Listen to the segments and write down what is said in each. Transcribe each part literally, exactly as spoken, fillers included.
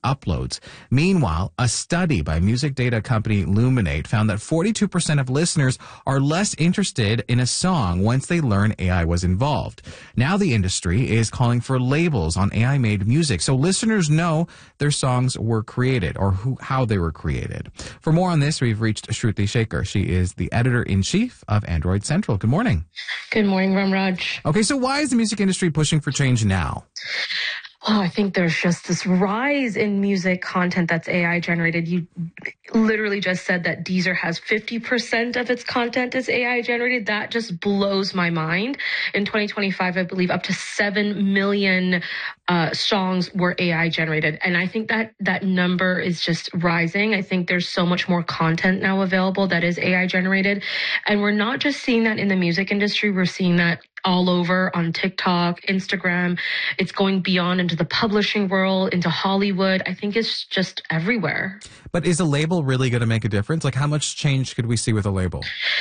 uploads. Meanwhile, a study by music data company Luminate found that forty-two percent of listeners are less interested in a song once they learn A I was involved. Now the industry is calling for labels on A I-made music so listeners know their songs were created or who, how they were created. For more on this, we've reached Shruti Shaker. She is the editor-in-chief of Android Central. Good morning. Good morning, Ramraj. Okay, so why is the music industry pushing for change now? Oh, I think there's just this rise in music content that's A I generated. You literally just said that Deezer has fifty percent of its content is A I generated. That just blows my mind. In twenty twenty-five, I believe up to seven million uh, songs were A I generated. And I think that that number is just rising. I think there's so much more content now available that is A I generated. And we're not just seeing that in the music industry. We're seeing that all over on TikTok, Instagram. It's going beyond into the publishing world, into Hollywood. I think it's just everywhere. But is a label really going to make a difference? Like, how much change could we see with a label?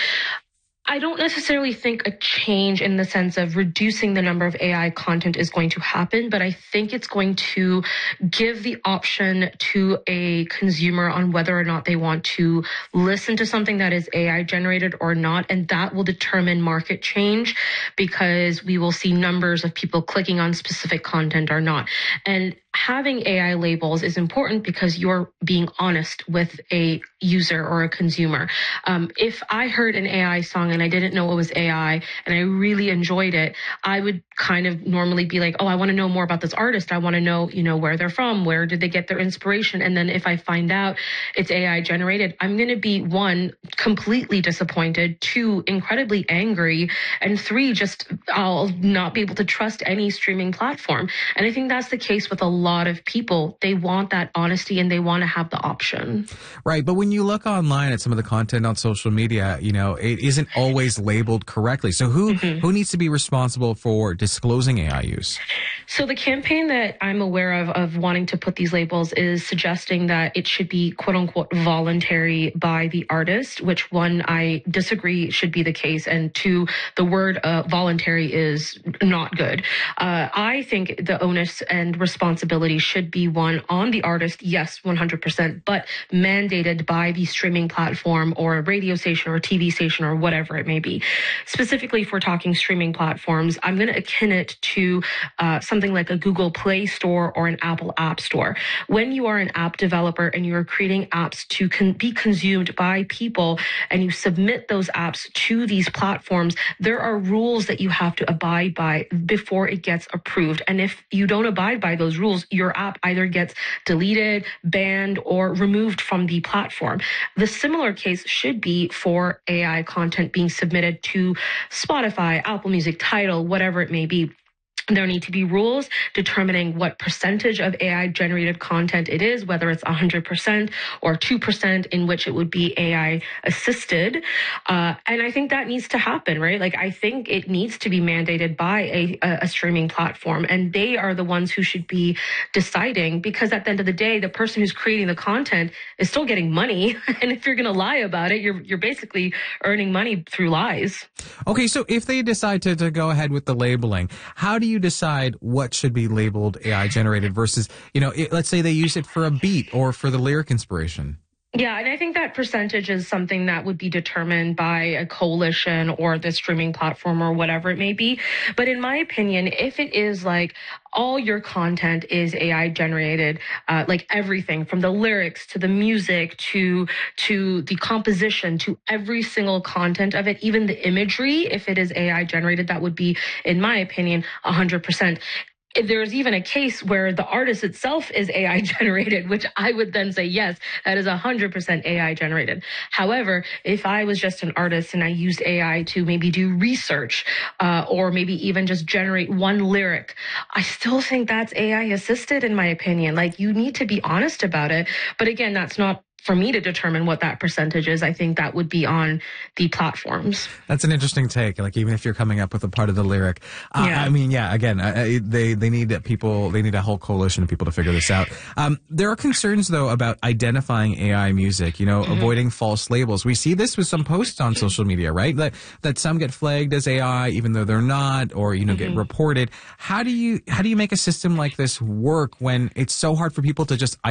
I don't necessarily think a change in the sense of reducing the number of A I content is going to happen, but I think it's going to give the option to a consumer on whether or not they want to listen to something that is A I generated or not. And that will determine market change because we will see numbers of people clicking on specific content or not. And having A I labels is important because you're being honest with a user or a consumer. Um, if I heard an A I song and I didn't know it was A I and I really enjoyed it, I would kind of normally be like, oh, I want to know more about this artist. I want to know, you know, where they're from, where did they get their inspiration? And then if I find out it's A I generated, I'm going to be one, completely disappointed, two, incredibly angry, and three, just I'll not be able to trust any streaming platform. And I think that's the case with a lot of people. They want that honesty and they want to have the option. Right. But when you look online at some of the content on social media, you know, it isn't always labeled correctly. So who, mm-hmm. who needs to be responsible for disclosing A I use? So the campaign that I'm aware of, of wanting to put these labels is suggesting that it should be quote unquote voluntary by the artist, which one, I disagree should be the case. And two, the word uh, voluntary is not good. Uh, I think the onus and responsibility should be one on the artist. Yes, one hundred percent, but mandated by the streaming platform or a radio station or a T V station or whatever it may be. Specifically, if we're talking streaming platforms, I'm going to akin it to uh, something like a Google Play Store or an Apple App Store. When you are an app developer and you're creating apps to con- be consumed by people and you submit those apps to these platforms, there are rules that you have to abide by before it gets approved. And if you don't abide by those rules, your app either gets deleted, banned, or removed from the platform. The similar case should be for A I content being submitted to Spotify, Apple Music, Tidal, whatever it may be. There need to be rules determining what percentage of A I generated content it is, whether it's one hundred percent or two percent in which it would be A I assisted. Uh, and I think that needs to happen, right? Like, I think it needs to be mandated by a, a streaming platform, and they are the ones who should be deciding, because at the end of the day, the person who's creating the content is still getting money. And if you're going to lie about it, you're, you're basically earning money through lies. Okay. So if they decide to, to go ahead with the labeling, how do you you decide what should be labeled A I generated versus, you know, it, let's say they use it for a beat or for the lyric inspiration? Yeah, and I think that percentage is something that would be determined by a coalition or the streaming platform or whatever it may be. But in my opinion, if it is like all your content is A I generated, uh, like everything from the lyrics to the music to to the composition to every single content of it, even the imagery, if it is A I generated, that would be, in my opinion, one hundred percent. There's even a case where the artist itself is A I generated, which I would then say, yes, that is one hundred percent A I generated. However, if I was just an artist and I used A I to maybe do research uh, or maybe even just generate one lyric, I still think that's A I assisted, in my opinion. Like, you need to be honest about it. But again, that's not for me to determine what that percentage is. I think that would be on the platforms. That's an interesting take. Like, even if you're coming up with a part of the lyric, uh, yeah. I mean, yeah, again, uh, they, they need people, they need a whole coalition of people to figure this out. Um, there are concerns though about identifying A I music, you know, mm-hmm. avoiding false labels. We see this with some posts on social media, right? That, that some get flagged as A I, even though they're not, or, you know, mm-hmm. get reported. How do you, how do you make a system like this work when it's so hard for people to just